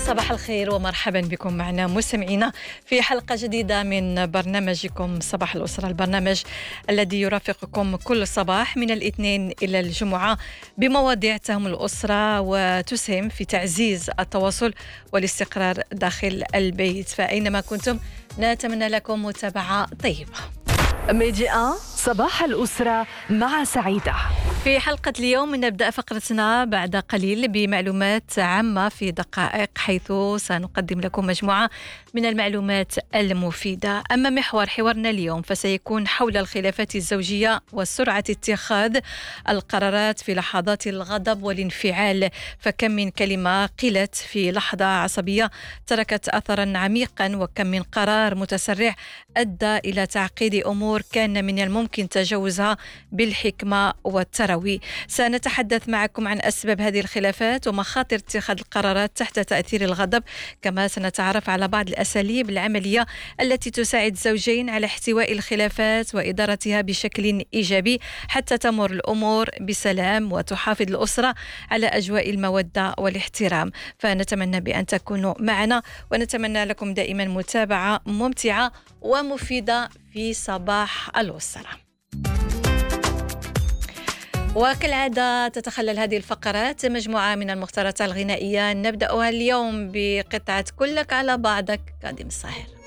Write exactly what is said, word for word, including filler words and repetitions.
صباح الخير ومرحبا بكم معنا مستمعينا في حلقة جديدة من برنامجكم صباح الأسرة، البرنامج الذي يرافقكم كل صباح من الاثنين إلى الجمعة بمواضيع تهم الأسرة وتسهم في تعزيز التواصل والاستقرار داخل البيت. فأينما كنتم نتمنى لكم متابعة طيبة. ميديا صباح الأسرة مع سعيدة. في حلقة اليوم نبدأ فقرتنا بعد قليل بمعلومات عامة في دقائق، حيث سنقدم لكم مجموعة من المعلومات المفيدة. أما محور حوارنا اليوم فسيكون حول الخلافات الزوجية وسرعة اتخاذ القرارات في لحظات الغضب والانفعال، فكم من كلمة قيلت في لحظة عصبية تركت أثرا عميقا، وكم من قرار متسرع أدى إلى تعقيد أمور كان من الممكن تجاوزها بالحكمة والتروي. سنتحدث معكم عن أسباب هذه الخلافات ومخاطر اتخاذ القرارات تحت تأثير الغضب، كما سنتعرف على بعض الأساليب العملية التي تساعد الزوجين على احتواء الخلافات وإدارتها بشكل إيجابي حتى تمر الأمور بسلام وتحافظ الأسرة على أجواء المودة والاحترام. فنتمنى بأن تكونوا معنا، ونتمنى لكم دائما متابعة ممتعة ومفيدة في صباح الأسرة. وكالعادة تتخلل هذه الفقرات مجموعة من المختارات الغنائية، نبدأها اليوم بقطعة كلك على بعضك قادم الساهر.